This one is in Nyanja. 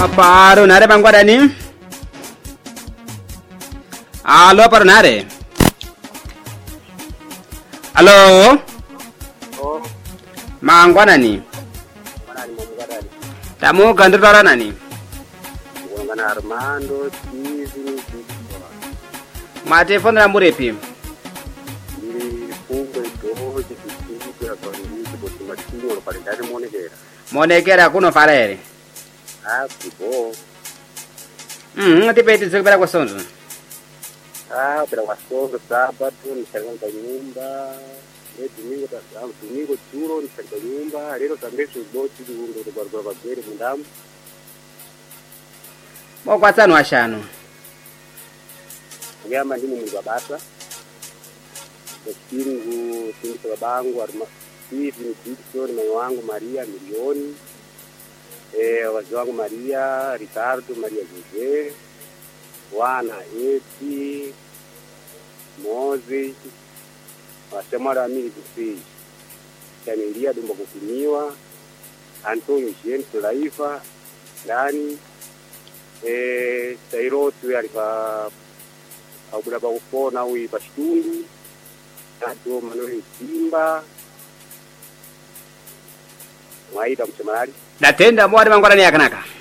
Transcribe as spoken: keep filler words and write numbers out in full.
Paro nare Mangwanani. Allo paro nare. Allo. Oh, Mangwanani. mana ni mwangadani. Tamu gandura nani. Mwana Armando Tizi Mate phone la murepi. ni fungo itoje kisiku ya kwani kwa matino pale ndani monekera. Monekera kuno farere. Ah, kibo. Mm, ngati zikubera kwa sonzo. Ah, bila wasondo sabato ni changa nyumba. Ni domingo ta domingo churo ni changa nyumba. Leo tambeso boti dundo ndo barba bagere mundamu. Moko atano ashano. Ngama ndi mungu abasa. Kingu kingu babangu arma hivi ni Dixon na wangu Maria milioni. Eh, wazazi wangu Maria, Ricardo, Maria Jose, wana Eti, Mozi, wasemara mimi kusi. Kanilia dumbo kupimiwa, Antonio Jean Laifa, ndani eh Sairotu alifa au bula ba upona ui pashtundu. Ndio Manuel Simba. Mwaida mchemalali. Datenda mwari Mangwanani yakanaka.